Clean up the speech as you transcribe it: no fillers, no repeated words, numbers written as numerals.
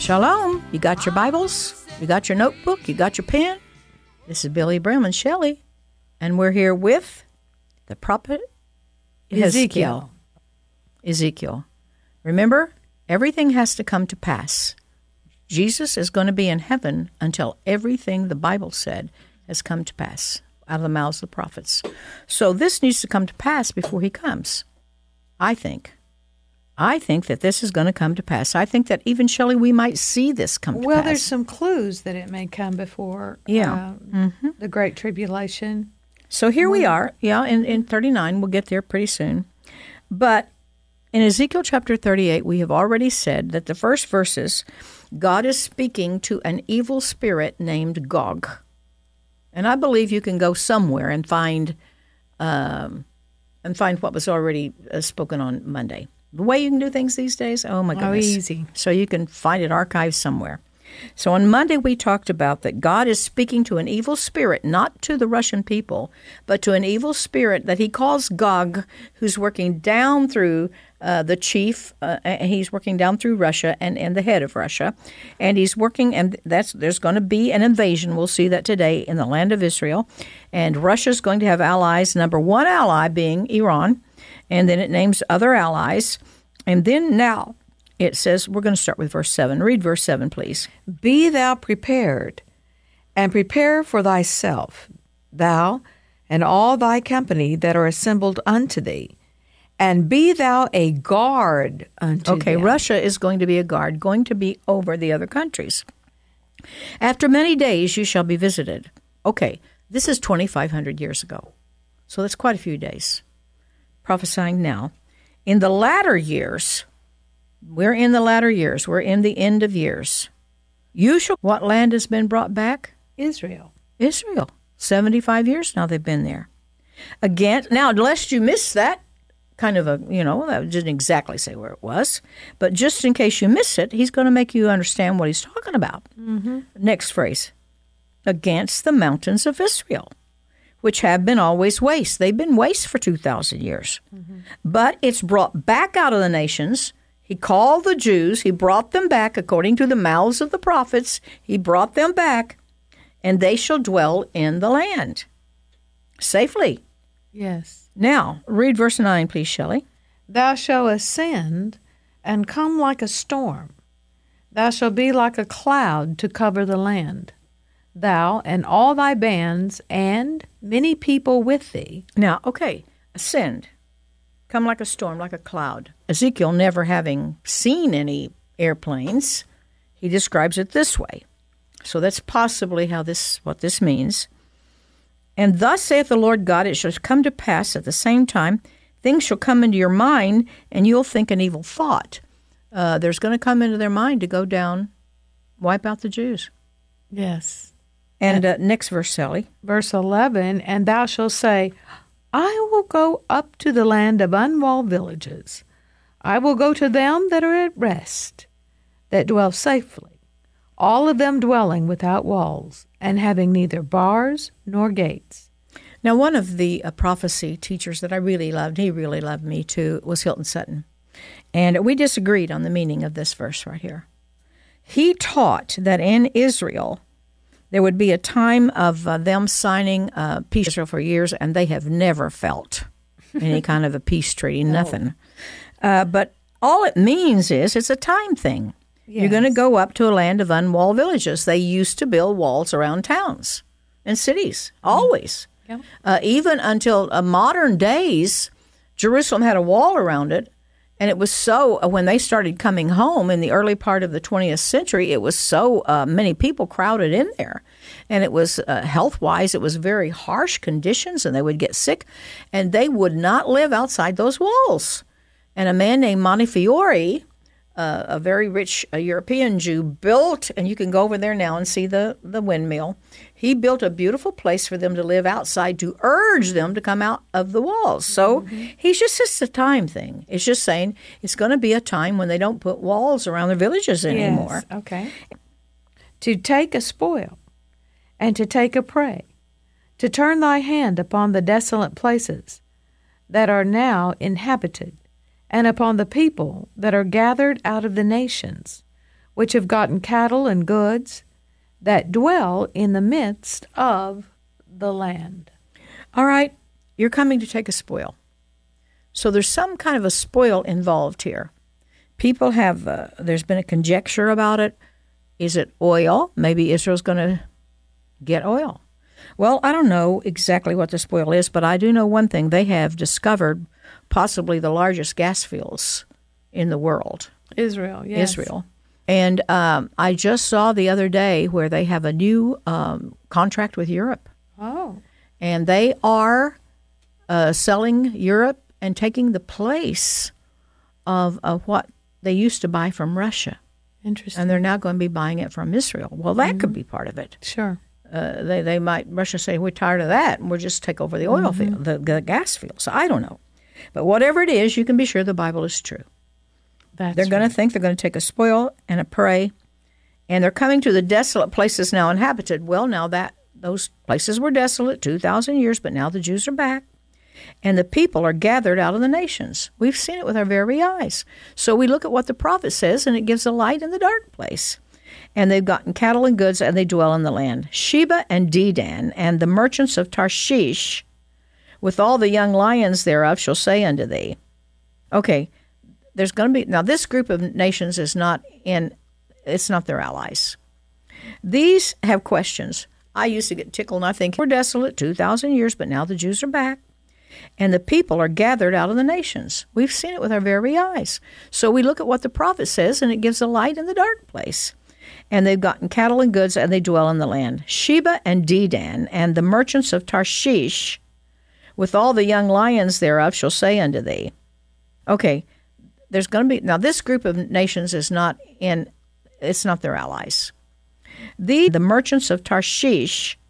Shalom. You got your Bibles? You got your notebook? You got your pen? This is Billy Brim and Shelley, and we're here with the prophet Ezekiel. Remember, everything has to come to pass. Jesus is going to be in heaven until everything the Bible said has come to pass out of the mouths of the prophets. So this needs to come to pass before he comes, I think. I think that this is going to come to pass. I think that even, Shelley, we might see this come to pass. Well, there's some clues that it may come before the Great Tribulation. So here we are, in 39. We'll get there pretty soon. But in Ezekiel chapter 38, we have already said that the first verses, God is speaking to an evil spirit named Gog. And I believe you can go somewhere and find what was already spoken on Monday. The way you can do things these days, oh my goodness. Easy. So you can find it archived somewhere. So on Monday we talked about that God is speaking to an evil spirit, not to the Russian people, but to an evil spirit that he calls Gog, who's working down through the chief, he's working down through Russia and the head of Russia. And he's working, and there's going to be an invasion. We'll see that today in the land of Israel. And Russia's going to have allies, number one ally being Iran. And then it names other allies. And then now it says, we're going to start with verse 7. Read verse 7, please. Be thou prepared, and prepare for thyself, thou and all thy company that are assembled unto thee, and be thou a guard unto them. Okay, Russia is going to be a guard, going to be over the other countries. After many days you shall be visited. Okay, this is 2,500 years ago. So that's quite a few days. Prophesying now. In the latter years, we're in the latter years, we're in the end of years. What land has been brought back? Israel. 75 years now they've been there. Again, now, lest you miss that, kind of that didn't exactly say where it was, but just in case you miss it, he's going to make you understand what he's talking about. Mm-hmm. Next phrase. Against the mountains of Israel, which have been always waste. They've been waste for 2,000 years. Mm-hmm. But it's brought back out of the nations. He called the Jews. He brought them back according to the mouths of the prophets. He brought them back, and they shall dwell in the land safely. Yes. Now, read verse 9, please, Shelley. Thou shalt ascend and come like a storm. Thou shalt be like a cloud to cover the land. Thou and all thy bands and many people with thee. Now, okay, ascend. Come like a storm, like a cloud. Ezekiel, never having seen any airplanes, he describes it this way. So that's possibly what this means. And thus saith the Lord God, it shall come to pass at the same time, things shall come into your mind, and you'll think an evil thought. There's going to come into their mind to go down, wipe out the Jews. Yes. And next verse, Sally. Verse 11, and thou shalt say, I will go up to the land of unwalled villages. I will go to them that are at rest, that dwell safely, all of them dwelling without walls, and having neither bars nor gates. Now, one of the prophecy teachers that I really loved, he really loved me too, was Hilton Sutton. And we disagreed on the meaning of this verse right here. He taught that in Israel, there would be a time of them signing peace for years, and they have never felt any kind of a peace treaty, nothing. But all it means is it's a time thing. Yes. You're going to go up to a land of unwalled villages. They used to build walls around towns and cities, always. Yeah. Even until modern days, Jerusalem had a wall around it. And it was so, when they started coming home in the early part of the 20th century, it was so many people crowded in there. And it was, health-wise, it was very harsh conditions, and they would get sick. And they would not live outside those walls. And a man named Montefiore, a very rich European Jew, built, and you can go over there now and see the windmill. He built a beautiful place for them to live outside to urge them to come out of the walls. So he's just a time thing. It's just saying it's going to be a time when they don't put walls around their villages anymore. Yes, okay. To take a spoil and to take a prey, to turn thy hand upon the desolate places that are now inhabited, and upon the people that are gathered out of the nations, which have gotten cattle and goods, that dwell in the midst of the land. All right, you're coming to take a spoil. So there's some kind of a spoil involved here. People have, there's been a conjecture about it. Is it oil? Maybe Israel's going to get oil. Well, I don't know exactly what the spoil is, but I do know one thing. They have discovered possibly the largest gas fields in the world. Israel, yes. Israel. And I just saw the other day where they have a new contract with Europe. Oh. And they are selling Europe and taking the place of what they used to buy from Russia. Interesting. And they're now going to be buying it from Israel. Well, that could be part of it. Sure. They might, Russia say, we're tired of that, and we'll just take over the oil field, the gas field. So I don't know. But whatever it is, you can be sure the Bible is true. They're going to think they're going to take a spoil and a prey, and they're coming to the desolate places now inhabited. Well, now that those places were desolate 2,000 years, but now the Jews are back, and the people are gathered out of the nations. We've seen it with our very eyes. So we look at what the prophet says, and it gives a light in the dark place. And they've gotten cattle and goods, and they dwell in the land. Sheba and Dedan, and the merchants of Tarshish, with all the young lions thereof, shall say unto thee. Okay, there's going to be, now this group of nations is not in, it's not their allies. These have questions. I used to get tickled, and I think, we're desolate 2,000 years, but now the Jews are back, and the people are gathered out of the nations. We've seen it with our very eyes. So we look at what the prophet says, and it gives a light in the dark place. And they've gotten cattle and goods, and they dwell in the land. Sheba and Dedan, and the merchants of Tarshish, with all the young lions thereof, shall say unto thee. Okay, there's going to be, now this group of nations is not in, it's not their allies. The merchants of Tarshish,